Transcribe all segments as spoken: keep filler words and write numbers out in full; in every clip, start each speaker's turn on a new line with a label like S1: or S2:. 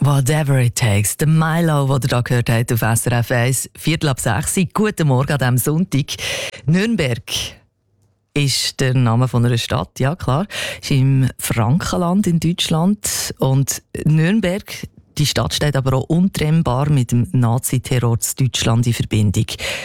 S1: «Whatever it takes», der Milo, den ihr da gehört habt auf S R F eins, Viertel ab sechs. Guten Morgen an diesem Sonntag. Nürnberg ist der Name von einer Stadt, ja klar. Ist im Frankenland in Deutschland. Und Nürnberg, die Stadt steht aber auch untrennbar mit dem Naziterror in Deutschland in Verbindung.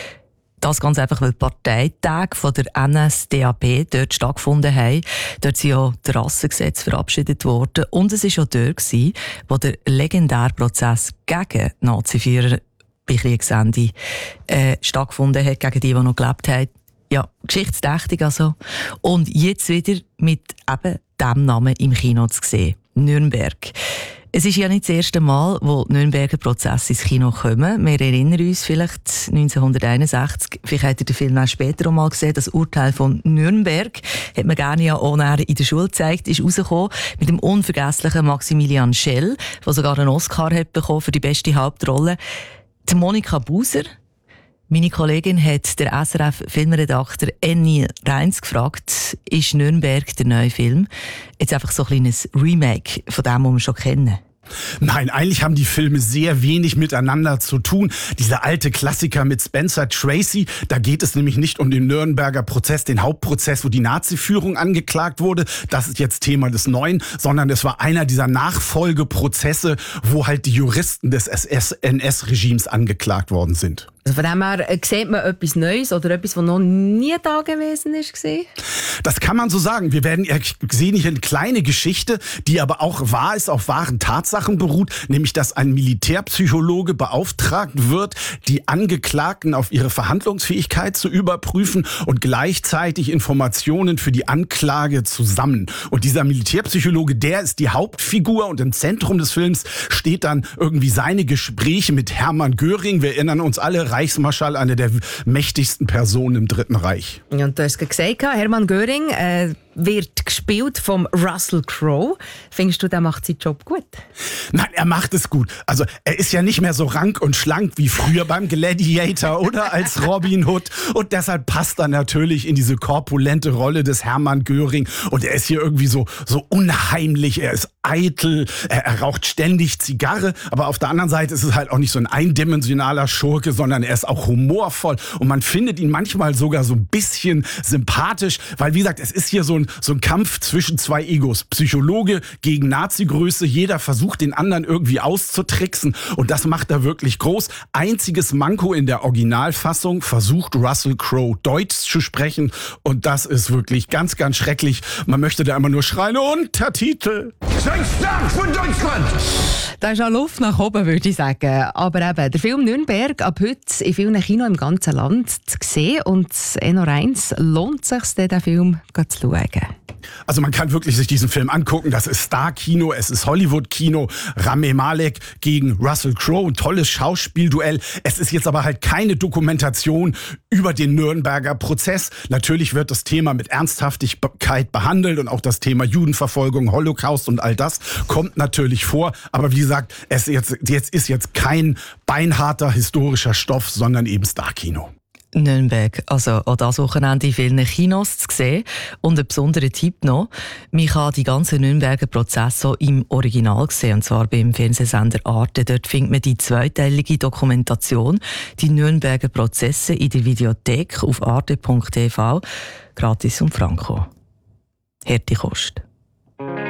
S1: Das ganz einfach, weil die Parteitage von der N S D A P dort stattgefunden haben. Dort sind ja die Rassengesetze verabschiedet worden. Und es war auch dort, wo der legendäre Prozess gegen Naziführer bei Kriegsende äh, stattgefunden hat, gegen die, die noch gelebt haben. Ja, geschichtsträchtig also. Und jetzt wieder mit eben diesem Namen im Kino zu sehen. Nürnberg. Es ist ja nicht das erste Mal, wo die Nürnberger Prozesse ins Kino kommen. Wir erinnern uns vielleicht neunzehnhunderteinundsechzig, vielleicht habt ihr den Film auch später auch mal gesehen, das Urteil von Nürnberg, hat man gerne ja auch in der Schule gezeigt, ist rausgekommen mit dem unvergesslichen Maximilian Schell, der sogar einen Oscar hat bekommen für die beste Hauptrolle. Die Monika Buser, meine Kollegin, hat der S R F-Filmredakteur Annie Reins gefragt, ist Nürnberg der neue Film? Jetzt einfach so ein kleines Remake von dem, was wir schon kennen.
S2: Nein, eigentlich haben die Filme sehr wenig miteinander zu tun. Dieser alte Klassiker mit Spencer Tracy, da geht es nämlich nicht um den Nürnberger Prozess, den Hauptprozess, wo die Nazi-Führung angeklagt wurde. Das ist jetzt Thema des Neuen, sondern es war einer dieser Nachfolgeprozesse, wo halt die Juristen des N S-Regimes angeklagt worden sind.
S3: Also von dem her äh, sieht man etwas Neues oder etwas, was noch nie da gewesen ist?
S2: Das kann man so sagen. Wir werden sehen hier eine kleine Geschichte, die aber auch wahr ist, auf wahren Tatsachen beruht, nämlich dass ein Militärpsychologe beauftragt wird, die Angeklagten auf ihre Verhandlungsfähigkeit zu überprüfen und gleichzeitig Informationen für die Anklage zu sammeln. Und dieser Militärpsychologe, der ist die Hauptfigur und im Zentrum des Films steht dann irgendwie seine Gespräche mit Hermann Göring. Wir erinnern uns alle, Reichsmarschall, eine der mächtigsten Personen im Dritten Reich.
S3: Ja, und du hast gesagt, Hermann Göring äh, wird gespielt vom Russell Crowe. Findest du, der macht seinen Job gut?
S2: Nein, er macht es gut. Also er ist ja nicht mehr so rank und schlank wie früher beim Gladiator oder als Robin Hood. Und deshalb passt er natürlich in diese korpulente Rolle des Hermann Göring. Und er ist hier irgendwie so, so unheimlich. Er ist eitel, er, er raucht ständig Zigarre. Aber auf der anderen Seite ist es halt auch nicht so ein eindimensionaler Schurke, sondern er ist auch humorvoll. Und man findet ihn manchmal sogar so ein bisschen sympathisch. Weil, wie gesagt, es ist hier so ein, so ein Kampf zwischen zwei Egos. Psychologe gegen Nazi-Größe. Jeder versucht, den anderen irgendwie auszutricksen. Und das macht er wirklich groß. Einziges Manko in der Originalfassung: versucht Russell Crowe Deutsch zu sprechen. Und das ist wirklich ganz, ganz schrecklich. Man möchte da immer nur schreien: Untertitel!
S4: Seid stark für Deutschland!
S3: Da ist auch Luft nach oben, würde ich sagen. Aber eben, der Film Nürnberg ab heute in vielen Kinos im ganzen Land zu sehen. Und Enno Reins, lohnt es sich, den Film zu schauen?
S2: Also man kann wirklich sich diesen Film angucken. Das ist Star-Kino, es ist Hollywood-Kino. Rami Malek gegen Russell Crowe, ein tolles Schauspielduell. Es ist jetzt aber halt keine Dokumentation über den Nürnberger Prozess. Natürlich wird das Thema mit Ernsthaftigkeit behandelt und auch das Thema Judenverfolgung, Holocaust und all das kommt natürlich vor. Aber wie gesagt, es jetzt, jetzt ist jetzt kein beinharter historischer Stoff, sondern eben Star-Kino.
S1: Nürnberg, also auch dieses Wochenende in vielen Kinos zu sehen. Und ein besonderer Tipp noch: man kann die ganzen Nürnberger Prozesse im Original sehen, und zwar beim Fernsehsender Arte. Dort findet man die zweiteilige Dokumentation «Die Nürnberger Prozesse» in der Videothek auf arte punkt t v. Gratis und franko. Harte Kost.